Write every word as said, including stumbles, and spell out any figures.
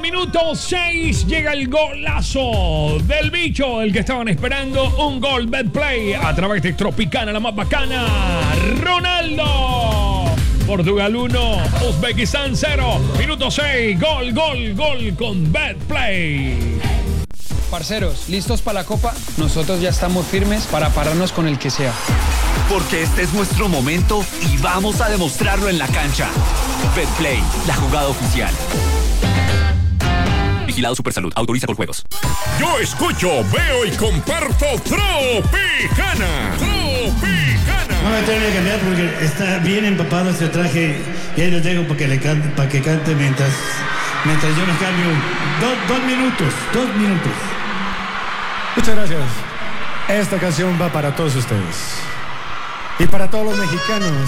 minuto seis llega el golazo del bicho, el que estaban esperando, un gol Betplay a través de Tropicana, la más bacana. Ronaldo. Portugal uno, Uzbekistán cero. Minuto seis, gol, gol, gol con Betplay. Parceros, ¿listos para la Copa? Nosotros ya estamos firmes para pararnos con el que sea. Porque este es nuestro momento y vamos a demostrarlo en la cancha. Betplay, la jugada oficial. Vigilado Supersalud, autoriza por juegos. Yo escucho, veo y comparto Tropicana. Tropicana. No me tengo que cambiar porque está bien empapado este traje y ahí lo dejo para que, le cante, para que cante mientras, mientras yo me cambio. Do, dos minutos, dos minutos. Muchas gracias. Esta canción va para todos ustedes. Y para todos los mexicanos